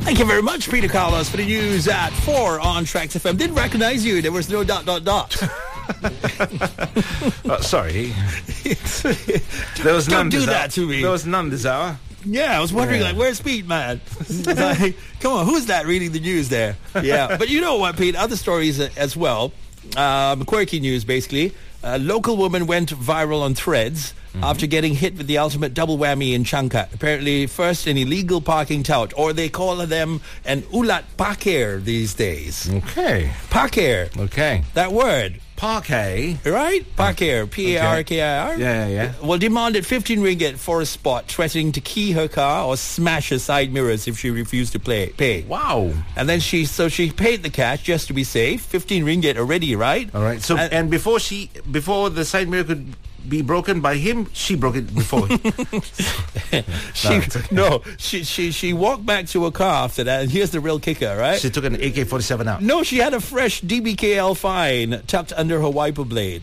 Thank you very much, Peter Carlos, for the news at 4 on Tracks FM. Didn't recognize you. There was no ... Sorry. There was none. Don't do that to me. There was none this hour. Yeah, I was wondering, where's Pete, man? Like, come on, who's that reading the news there? Yeah, but you know what, Pete? Other stories as well. Quirky news, basically. A local woman went viral on Threads after getting hit with the ultimate double whammy in Changkat. Apparently, first an illegal parking tout, or they call them an ulat pakir these days. Okay. Pakir. Okay. That word. Parquet. Right? Pakir. P-A-R-K-I-R. Yeah. Well, demanded 15 ringgit for a spot, threatening to key her car or smash her side mirrors if she refused to pay. Wow. And then she paid the cash just to be safe. 15 ringgit already, right? All right. So and before the side mirror could be broken by him, she broke it before. She walked back to her car after that, and here's the real kicker, right? She took an AK-47 out. No, she had a fresh DBKL fine tucked under her wiper blade.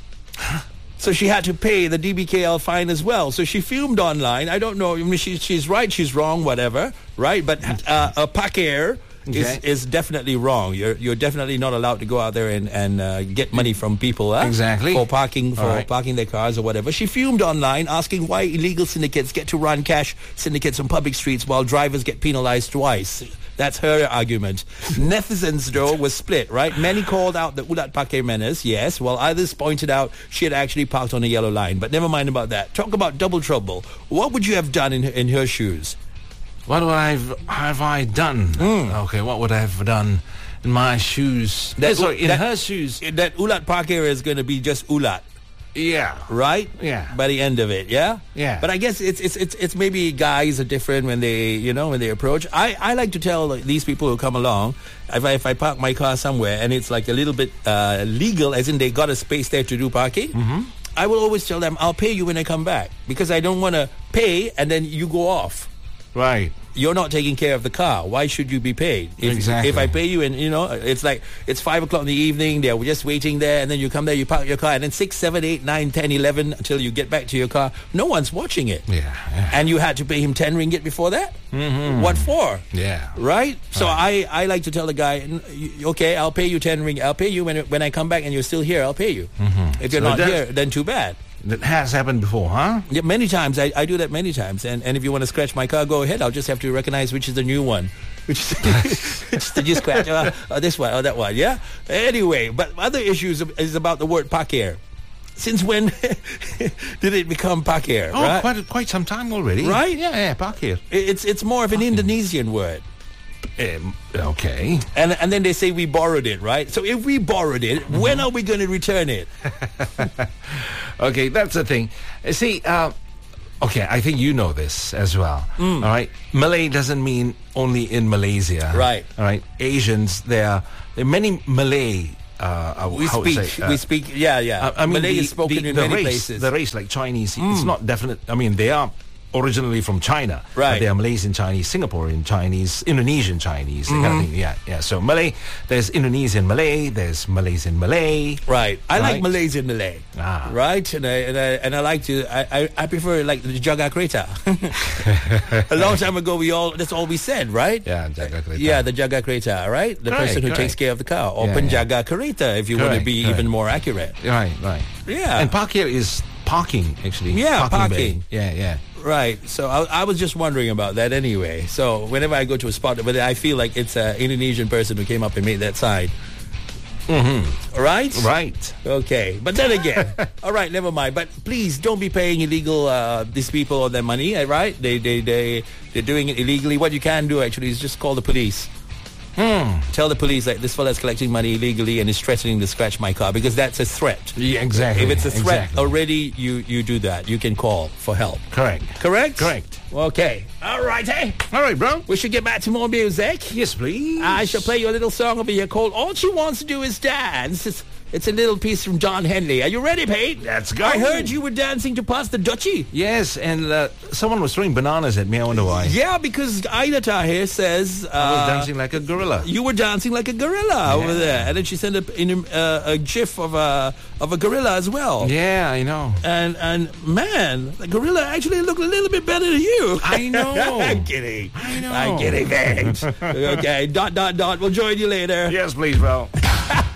So she had to pay the DBKL fine as well. So she filmed online. I don't know. I mean, she's right, she's wrong, whatever, right? But a pakir is definitely wrong. You're definitely not allowed to go out there and get money from people exactly for parking their cars or whatever. She fumed online asking why illegal syndicates get to run cash syndicates on public streets while drivers get penalized twice. That's her argument. Netizens, though, was split, right? Many called out the ulat pakir menace, yes, while others pointed out she had actually parked on a yellow line. But never mind about that. Talk about double trouble. What would you have done in her shoes? What have I done? Okay, what would I have done in my shoes? Her shoes. That ulat pakir is going to be just ulat. Yeah. Right? Yeah. By the end of it, yeah? Yeah. But I guess it's maybe guys are different when they approach. I like to tell these people who come along, if I park my car somewhere and it's like a little bit legal, as in they got a space there to do parking, I will always tell them, I'll pay you when I come back. Because I don't want to pay and then you go off. Right. You're not taking care of the car. Why should you be paid? Exactly. If I pay you and, it's like, it's 5 o'clock in the evening, they're just waiting there, and then you come there, you park your car, and then 6, 7, 8, 9, 10, 11, until you get back to your car, no one's watching it. Yeah. And you had to pay him 10 ringgit before that? What for? Yeah. Right? So I like to tell the guy, okay, I'll pay you 10 ringgit. I'll pay you when I come back and you're still here, I'll pay you. If you're not here, then too bad. That has happened before, huh? Yeah, many times. I do that many times. And if you want to scratch my car, go ahead. I'll just have to recognize which is the new one. Which is the new scratch. This one or that one, yeah? Anyway, but other issues is about the word pakir. Since when did it become pakir? Oh, right? quite some time already. Right? Yeah, pakir. It's more of an Indonesian word. Okay. And then they say we borrowed it, right? So if we borrowed it, when are we going to return it? Okay, that's the thing. See, okay, I think you know this as well. All right? Malay doesn't mean only in Malaysia. Right. All right? Asians, there are many Malay... we speak, yeah. I mean, Malay is spoken in many places. The race, like Chinese, it's not definite. I mean, they are originally from China. Right. But they are Malaysian Chinese, Singaporean Chinese, Indonesian Chinese, that kind of thing. Yeah. So Malay, there's Indonesian Malay, there's Malaysian Malay. Right. I like Malaysian Malay. Right. And I like to. I prefer like the Jaga Kereta. A long time ago, that's all we said, right? Yeah, Jaga Kereta. Yeah, the Jaga Kereta, right? The person who takes care of the car, or Penjaga Kereta, if you want to be even more accurate. Right. Yeah. And parkir is parking, actually. Yeah, parking. Yeah. Right. So I was just wondering about that anyway. So whenever I go to a spot, but I feel like it's an Indonesian person who came up and made that sign. Right? Right. Okay. But then again, all right, never mind. But please don't be paying illegal these people all their money, right? They're doing it illegally. What you can do actually is just call the police. Tell the police that this fella's collecting money illegally and is threatening to scratch my car, because that's a threat. Yeah, exactly. If it's a threat already, you do that. You can call for help. Correct. Okay. All right, hey. All right, bro. We should get back to more music. Yes, please. I shall play you a little song over here called All She Wants to Do Is Dance. It's a little piece from John Henley. Are you ready, Pete? Let's go. I heard you were dancing to Pass the Dutchie. Yes, and someone was throwing bananas at me. I wonder why. Yeah, because Ida Tahir says... I was dancing like a gorilla. You were dancing like a gorilla over there. And then she sent a gif of a gorilla as well. Yeah, I know. And man, the gorilla actually looked a little bit better than you. I know. I'm kidding. I know. I'm kidding, thanks. Okay, ... We'll join you later. Yes, please, Val.